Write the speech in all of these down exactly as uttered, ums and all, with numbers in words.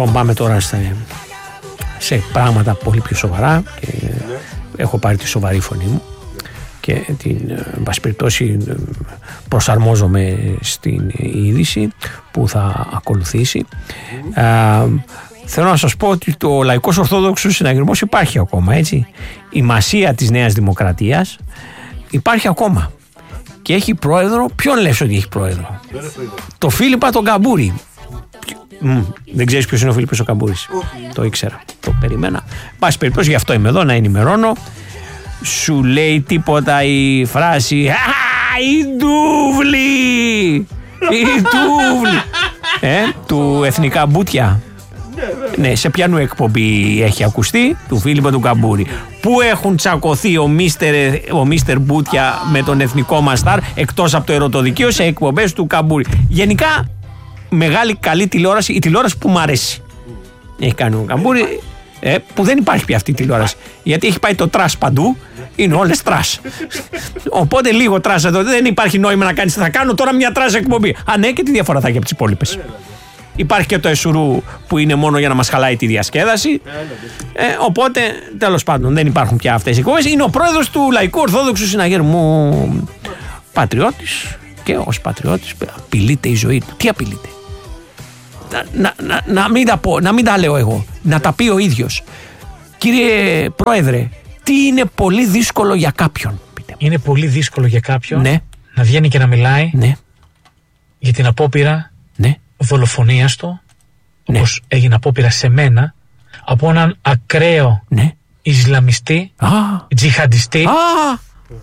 Λοιπόν, πάμε τώρα σε, σε πράγματα πολύ πιο σοβαρά και έχω πάρει τη σοβαρή φωνή μου και την, εν πάση περιπτώσει, προσαρμόζομαι στην είδηση που θα ακολουθήσει. Mm. Α, θέλω να σας πω ότι το Λαϊκός Ορθόδοξος Συναγερμός υπάρχει ακόμα, έτσι. Η μασία της Νέας Δημοκρατίας υπάρχει ακόμα και έχει πρόεδρο. Ποιον λες ότι έχει πρόεδρο? Το Φίλιππα τον Καμπούρη. Mm, δεν ξέρεις ποιος είναι ο Φίλιππος ο Καμπούρης? Okay. Το ήξερα, το περιμένα. Πάση περιπτώσει, γι' αυτό είμαι εδώ να ενημερώνω. Σου λέει τίποτα η φράση «Α, η ντούβλη! Η ντούβλη!» ε, του Εθνικά Μπούτια. Ναι, σε ποιανού εκπομπή έχει ακουστεί? Του Φίλιππα του Καμπούρη. Πού έχουν τσακωθεί ο Μίστερ, ο Μίστερ Μπούτια με τον εθνικό μας στάρ, εκτός από το ερωτοδικείο, σε εκπομπές του Καμπούρη. Γενικά, μεγάλη καλή τηλεόραση, η τηλεόραση που μου αρέσει. Έχει κάνει ο Καμπούρη, ε, που δεν υπάρχει πια αυτή η τηλεόραση. Γιατί έχει πάει το τρας παντού, είναι όλες τρας. Οπότε λίγο τρας εδώ, δεν υπάρχει νόημα να κάνεις. Θα κάνω τώρα μια τρας εκπομπή. Α, ναι, και τι διαφορά θα έχει από τις υπόλοιπες? Υπάρχει και το Εσουρού που είναι μόνο για να μας χαλάει τη διασκέδαση. Ε, οπότε, τέλος πάντων, δεν υπάρχουν πια αυτές οι εκπομπές. Είναι ο πρόεδρος του Λαϊκού Ορθόδοξου Συναγερμού. Πατριώτης, και ως πατριώτης απειλείται η ζωή του. Τι απειλείται? Να, να, να, να, μην τα πω, να μην τα λέω εγώ, να τα πει ο ίδιος. Κύριε Πρόεδρε, τι είναι πολύ δύσκολο για κάποιον? Είναι πολύ δύσκολο για κάποιον, ναι, να βγαίνει και να μιλάει, ναι, για την απόπειρα, ναι, δολοφονίας του, ναι, όπως έγινε απόπειρα σε μένα από έναν ακραίο, ναι, Ισλαμιστή, α, τζιχαντιστή. Α,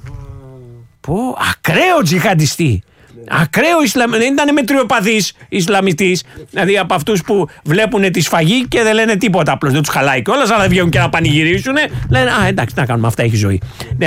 πω, ακραίο τζιχαντιστή. Ακραίο Ισλαμιστή, δεν ήταν μετριοπαθής Ισλαμιστής. Δηλαδή από αυτούς που βλέπουν τη σφαγή και δεν λένε τίποτα, απλώς δεν τους χαλάει κιόλας, αλλά βγαίνουν και να πανηγυρίσουν. Λένε «Α, εντάξει, τι να κάνουμε, αυτά έχει ζωή».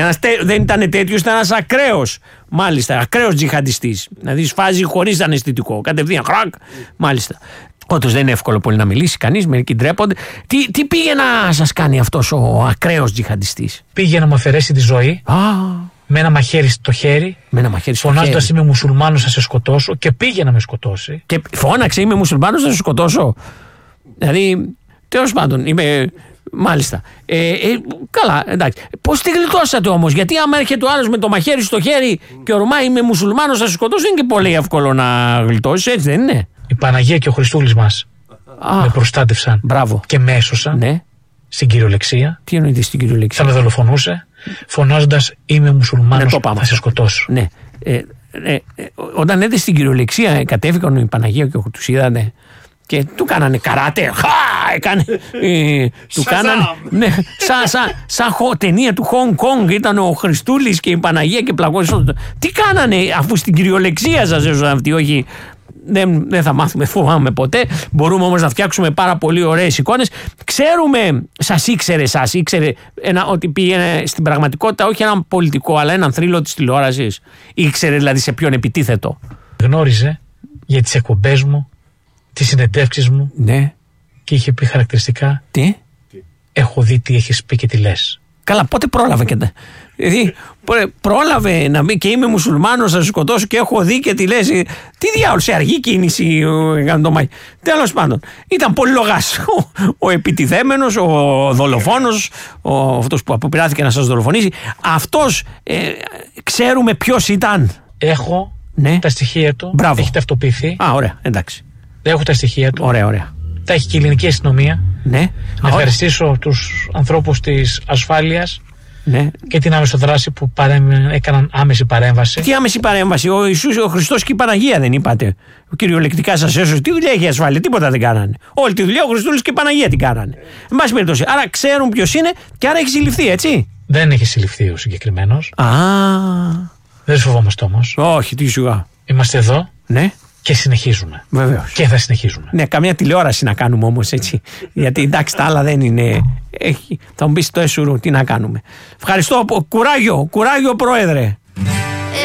Δεν ήταν τέτοιος, ήταν ένας ακραίος, μάλιστα, ακραίος τζιχαντιστής. Δηλαδή σφάζει χωρίς αναισθητικό, κατευθείαν, χρακ, μάλιστα. Όντως δεν είναι εύκολο πολύ να μιλήσει κανείς, μερικοί ντρέπονται. Τι, τι πήγε να σας κάνει αυτός ο ακραίος τζιχαντιστής? Πήγε να μου αφαιρέσει τη ζωή. Α, με ένα μαχαίρι στο χέρι, φωνάζοντας «Είμαι μουσουλμάνος, θα σε σκοτώσω», και πήγε να με σκοτώσει. Και φώναξε «Είμαι μουσουλμάνος, θα σε σκοτώσω». Δηλαδή, τέλος πάντων, είμαι. Μάλιστα. Ε, ε, καλά, εντάξει. Πώς τη γλιτώσατε όμως? Γιατί άμα έρχεται ο άλλος με το μαχαίρι στο χέρι και ορμάει «Είμαι μουσουλμάνος, θα σε σκοτώσω», είναι και πολύ εύκολο να γλιτώσεις, έτσι δεν είναι? Η Παναγία και ο Χριστούλης μας Α, με προστάτευσαν. Μπράβο. Και με έσωσαν. Ναι. Στην κυριολεξία. Τι εννοείται στην κυριολεξία? Θα με δολοφονούσε, φωνάζοντας «Είμαι μουσουλμάνος, ναι, θα σε σκοτώσω». Ναι. Ε, ε, ε, όταν έδε στην κυριολεξία, κατέβηκαν η Παναγία και τους είδανε και του κάνανε καράτε. Χα! Έκανε. Ε, του κάνανε. Ναι, σαν σα, σα, σα, ταινία του Hong Kong ήταν ο Χριστούλης και η Παναγία και πλαγώσαν. Τι κάνανε, αφού στην κυριολεξία σας έσωσαν αυτοί, όχι. Δεν, δεν θα μάθουμε, φοβάμαι ποτέ. Μπορούμε όμως να φτιάξουμε πάρα πολύ ωραίες εικόνες. Ξέρουμε, σας ήξερε, σας ήξερε ένα, ότι πήγαινε στην πραγματικότητα όχι έναν πολιτικό, αλλά έναν θρύλο της τηλεόρασης? Ήξερε δηλαδή σε ποιον επιτίθετο? Γνώριζε για τις εκπομπές μου, τις συνεντεύξεις μου, ναι, και είχε πει χαρακτηριστικά τι? Έχω δει τι έχεις πει και τι λες. Καλά, πότε πρόλαβε και τα. Δηλαδή, πρόλαβε να μπει και «Είμαι μουσουλμάνος, θα σου σκοτώσω» και «Έχω δει» και τι λες. Τι διάολο, σε αργή κίνηση έκανε το μάχη. Τέλος πάντων, ήταν πολύ λογάς ο, ο επιτιθέμενος, ο δολοφόνος, ο, αυτός που αποπειράθηκε να σας δολοφονήσει. Αυτός, ε, ξέρουμε ποιος ήταν? Έχω, ναι, τα στοιχεία του. Μπράβο. Έχει ταυτοποιηθεί. Α, ωραία, εντάξει. Έχω τα στοιχεία του. Ωραία, ωραία. Τα έχει και η ελληνική αστυνομία. Ναι. Να ευχαριστήσω τους ανθρώπους της ασφάλειας, ναι, και την άμεση δράση που παρέμ... έκαναν άμεση παρέμβαση. Τι άμεση παρέμβαση? Ο Ιησούς, ο Χριστός και η Παναγία δεν είπατε? Κυριολεκτικά σας έσωσε. Τι δουλειά έχει η ασφάλεια? Τίποτα δεν κάνανε. Όλη τη δουλειά ο Χριστούλης και η Παναγία την κάνανε. Εν πάση περιπτώσει. Άρα ξέρουν ποιος είναι και άρα έχει συλληφθεί, έτσι? Δεν έχει συλληφθεί ο συγκεκριμένος. Α. Δεν σου φοβόμαστε όμως. Όχι, τι σιγά. Είμαστε εδώ. Ναι. Και συνεχίζουμε. Βεβαίως. Και θα συνεχίζουμε. Ναι, καμία τηλεόραση να κάνουμε όμως, έτσι. Γιατί εντάξει, τα άλλα δεν είναι. Έχει. Θα μου πεις το έσουρου, τι να κάνουμε. Ευχαριστώ. Κουράγιο, κουράγιο, Πρόεδρε.